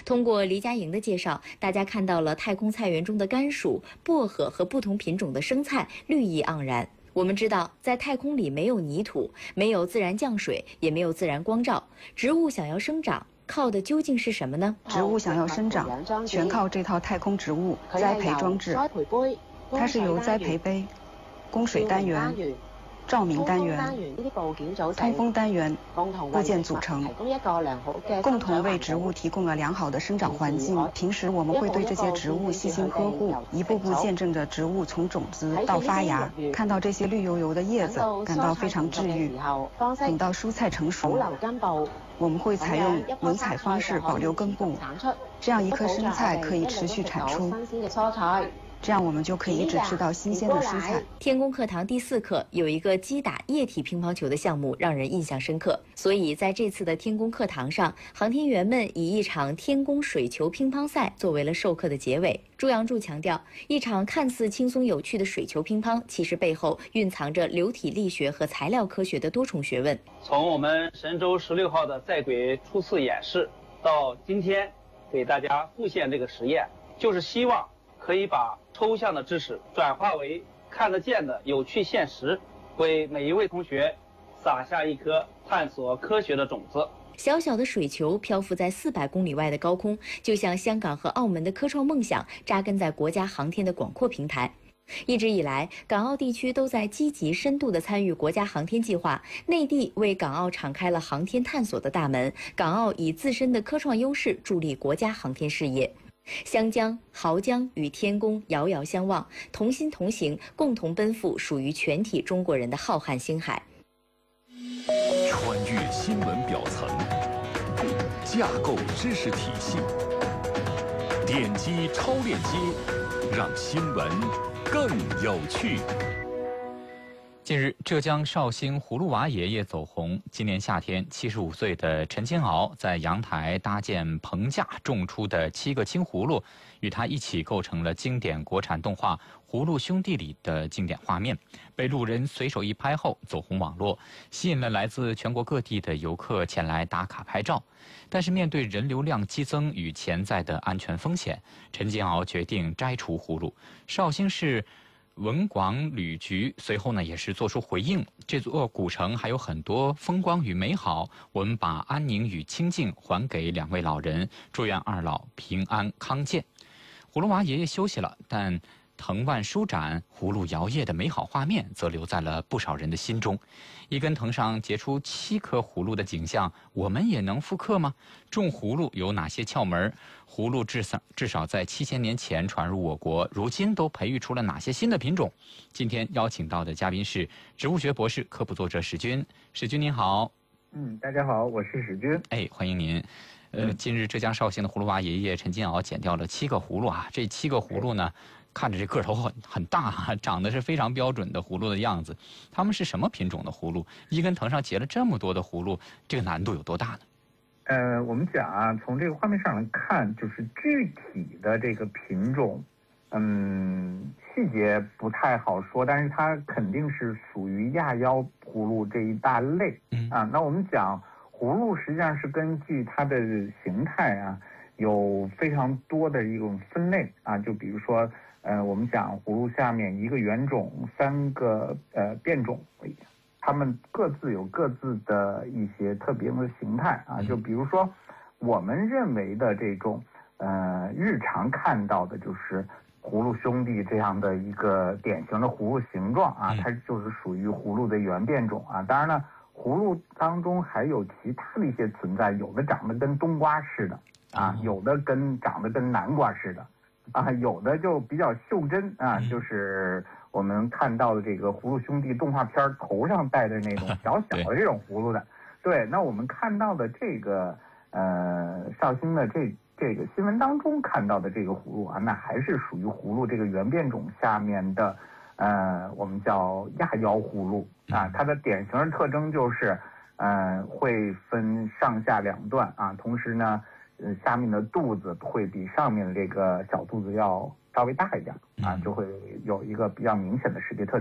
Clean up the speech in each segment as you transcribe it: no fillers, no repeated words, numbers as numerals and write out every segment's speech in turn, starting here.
通过黎佳莹的介绍，大家看到了太空菜园中的甘薯、薄荷和不同品种的生菜，绿意盎然。我们知道，在太空里没有泥土，没有自然降水，也没有自然光照，植物想要生长，靠的究竟是什么呢？ 植物想要生长，全靠这套太空植物栽培装置。它是由栽培杯、供水单元、照明单元、通风单元部件组成，共同为植物提供了良好的生长环境。平时我们会对这些植物细心呵护，一步步见证着植物从种子到发芽，看到这些绿油油的叶子，感到非常治愈。等到蔬菜成熟，我们会采用轮采方式保留根部，这样一颗生菜可以持续产出。这样我们就可以一直吃到新鲜的蔬菜。 天宫课堂第4课有一个击打液体乒乓球的项目，让人印象深刻。所以在这次的天宫课堂上，航天员们以一场天宫水球乒乓赛作为了授课的结尾。朱阳柱强调，一场看似轻松有趣的水球乒乓，其实背后蕴藏着流体力学和材料科学的多重学问。 从我们神舟16号的在轨初次演示，到今天给大家复现这个实验，就是希望可以把抽象的知识转化为看得见的有趣现实，为每一位同学撒下一颗探索科学的种子。 小小的水球漂浮在400公里外的高空，就像香港和澳门的科创梦想扎根在国家航天的广阔平台。一直以来，港澳地区都在积极深度地参与国家航天计划，内地为港澳敞开了航天探索的大门，港澳以自身的科创优势助力国家航天事业。湘江、濠江与天宫遥遥相望，同心同行，共同奔赴属于全体中国人的浩瀚星海。 穿越新闻表层，架构知识体系，点击超链接，让新闻更有趣。 近日，浙江绍兴葫芦娃爷爷走红。今年夏天，75岁的陈金鳌在阳台搭建棚架，种出的7个青葫芦，与他一起构成了经典国产动画《葫芦兄弟》里的经典画面，被路人随手一拍后走红网络，吸引了来自全国各地的游客前来打卡拍照。但是面对人流量激增与潜在的安全风险，陈金鳌决定摘除葫芦。绍兴市文广旅局随后呢也是做出回应，这座古城还有很多风光与美好，我们把安宁与清静还给2位老人，祝愿2老平安康健。葫芦娃爷爷休息了，但藤蔓舒展、葫芦摇曳的美好画面则留在了不少人的心中。一根藤上结出7颗葫芦的景象，我们也能复刻吗？种葫芦有哪些窍门？葫芦至少在7000年前传入我国，如今都培育出了哪些新的品种？今天邀请到的嘉宾是植物学博士、科普作者史军。史军您好。 大家好，我是史军。 欢迎您。近日浙江绍兴的葫芦娃爷爷陈金鳌剪掉了7个葫芦啊，这7个葫芦呢，看着这个头很大，长得是非常标准的葫芦的样子。它们是什么品种的葫芦？一根藤上结了这么多的葫芦，这个难度有多大呢？ 我们讲啊，从这个画面上来看，就是具体的这个品种，细节不太好说，但是它肯定是属于亚腰葫芦这一大类。那我们讲葫芦实际上是根据它的形态啊，有非常多的一种分类啊，就比如说我们讲葫芦下面1个原种，3个变种，它们各自有各自的一些特别的形态啊，就比如说我们认为的这种日常看到的就是葫芦兄弟这样的一个典型的葫芦形状啊，它就是属于葫芦的原变种啊。当然了，葫芦当中还有其他的一些存在，有的长得跟冬瓜似的啊，有的长得跟南瓜似的啊，有的就比较袖珍啊，就是我们看到的这个葫芦兄弟动画片头上戴的那种小小的这种葫芦的。对，那我们看到的这个绍兴的这个新闻当中看到的这个葫芦啊，那还是属于葫芦这个原变种下面的我们叫亚腰葫芦啊。它的典型的特征就是会分上下2段啊，同时呢下面的肚子会比上面的这个小肚子要稍微大一点啊，就会有一个比较明显的识别特征。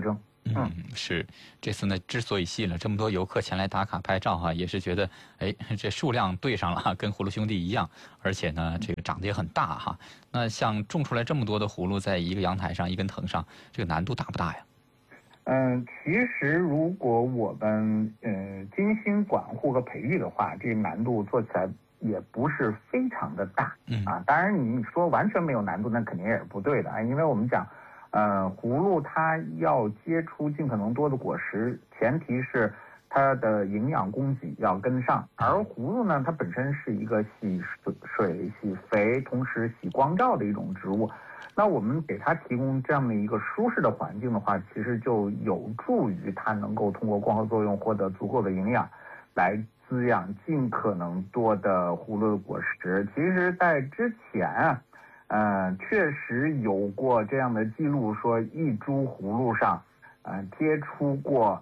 是，这次呢之所以吸引了这么多游客前来打卡拍照也是觉得这数量对上了，跟葫芦兄弟一样，而且呢这个长得也很大哈。那像种出来这么多的葫芦在一个阳台上一根藤上，这个难度大不大呀？ 其实如果我们精心管护和培育的话，这个难度做起来也不是非常的大。当然你说完全没有难度，那肯定也是不对的啊，因为我们讲。葫芦它要结出尽可能多的果实，前提是它的营养供给要跟上。而葫芦呢，它本身是一个喜水、喜肥，同时喜光照的一种植物。那我们给它提供这样的一个舒适的环境的话，其实就有助于它能够通过光合作用获得足够的营养，来滋养尽可能多的葫芦的果实。其实，在之前确实有过这样的记录，说一株葫芦上，结出过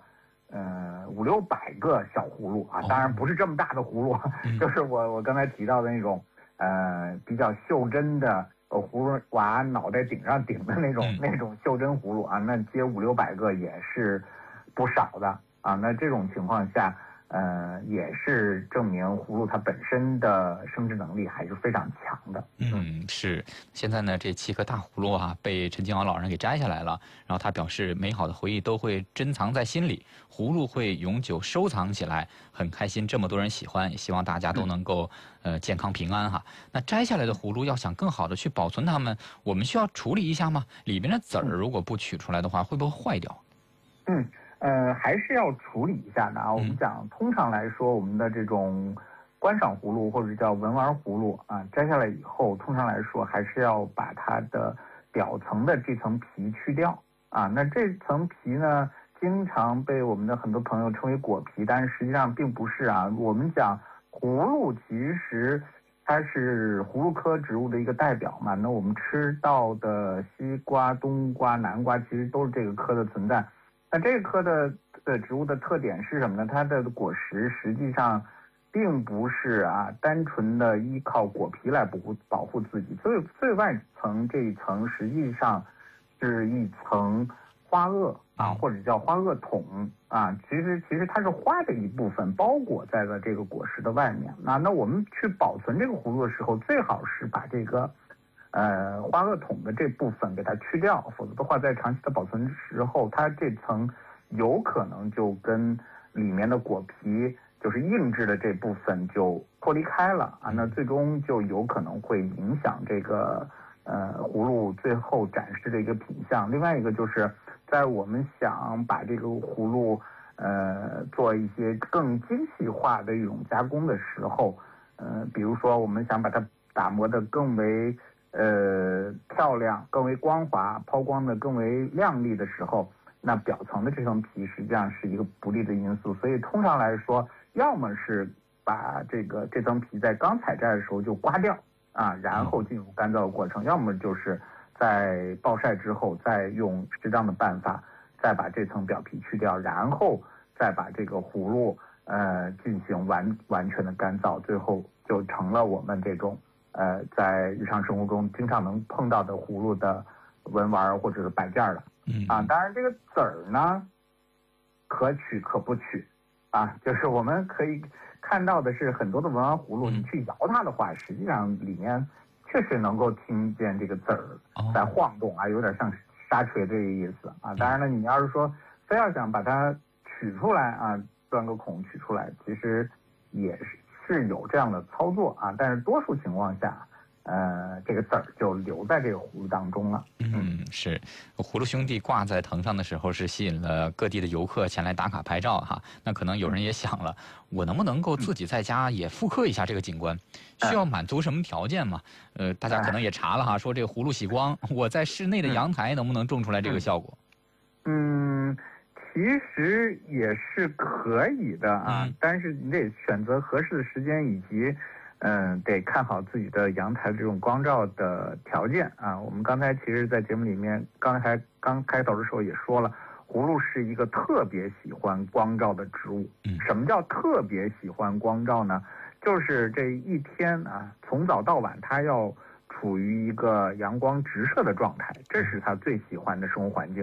500-600个小葫芦啊，当然不是这么大的葫芦，就是我刚才提到的那种比较袖珍的葫芦娃脑袋顶上顶的那种袖珍葫芦啊，那结500-600个也是不少的啊。那这种情况下。也是证明葫芦它本身的生殖能力还是非常强的。 是。现在呢，这7颗大葫芦被陈金鳌老人给摘下来了，然后他表示，美好的回忆都会珍藏在心里，葫芦会永久收藏起来，很开心这么多人喜欢，也希望大家都能够健康平安哈。那摘下来的葫芦要想更好的去保存它们，我们需要处理一下吗？里边的籽儿如果不取出来的话，会不会坏掉？ 还是要处理一下的啊。我们讲，通常来说，我们的这种观赏葫芦或者叫文玩葫芦啊，摘下来以后，通常来说还是要把它的表层的这层皮去掉啊。那这层皮呢，经常被我们的很多朋友称为果皮，但是实际上并不是啊。我们讲葫芦，其实它是葫芦科植物的一个代表嘛。那我们吃到的西瓜、冬瓜、南瓜，其实都是这个科的存在。那这个科的植物的特点是什么呢？它的果实实际上并不是单纯的依靠果皮来保护自己，最外层这一层实际上是一层花萼或者叫花萼筒啊。其实它是花的一部分包裹在了这个果实的外面。那我们去保存这个葫芦的时候，最好是把这个花萼筒的这部分给它去掉，否则的话，在长期的保存时候，它这层有可能就跟里面的果皮，就是硬质的这部分就脱离开了啊。那最终就有可能会影响这个葫芦最后展示的一个品相。另外一个就是在我们想把这个葫芦做一些更精细化的一种加工的时候，比如说我们想把它打磨得更为漂亮，更为光滑，抛光的更为亮丽的时候，那表层的这层皮实际上是一个不利的因素。所以通常来说，要么是把这层皮在刚采摘的时候就刮掉啊，然后进入干燥的过程，要么就是在暴晒之后再用适当的办法再把这层表皮去掉，然后再把这个葫芦进行完全的干燥，最后就成了我们这种在日常生活中经常能碰到的葫芦的文玩或者是摆件了。当然这个籽儿呢，可取可不取啊，就是我们可以看到的是很多的文玩葫芦，你去摇它的话，实际上里面确实能够听见这个籽儿在晃动啊，有点像沙锤这个意思啊。当然了，你要是说非要想把它取出来啊，钻个孔取出来，其实也是有这样的操作啊，但是多数情况下，这个籽儿就留在这个葫芦当中了。 是。葫芦兄弟挂在藤上的时候，是吸引了各地的游客前来打卡拍照哈。那可能有人也想了，我能不能够自己在家也复刻一下这个景观？需要满足什么条件吗？大家可能也查了哈，说这个葫芦喜光，我在室内的阳台能不能种出来这个效果？ 其实也是可以的啊，但是你得选择合适的时间，以及得看好自己的阳台这种光照的条件啊。我们刚才其实在节目里面刚开头的时候也说了，葫芦是一个特别喜欢光照的植物。什么叫特别喜欢光照呢？就是这一天啊，从早到晚它要处于一个阳光直射的状态，这是它最喜欢的生活环境。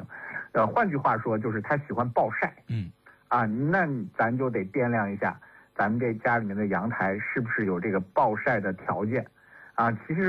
换句话说就是它喜欢暴晒。那咱就得掂量一下，咱们这家里面的阳台是不是有这个暴晒的条件。其实